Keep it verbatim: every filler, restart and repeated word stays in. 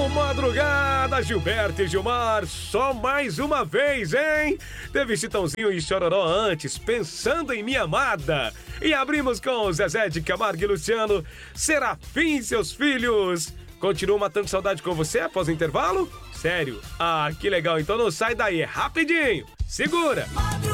Madrugada, Gilberto e Gilmar, só mais uma vez, hein? Teve Chitãozinho e Chororó antes, Pensando em Minha Amada. E abrimos com Zezé de Camargo e Luciano, Serafim e Seus Filhos. Continua matando saudade com você após o intervalo? Sério? Ah, que legal, então não sai daí, é rapidinho. Segura!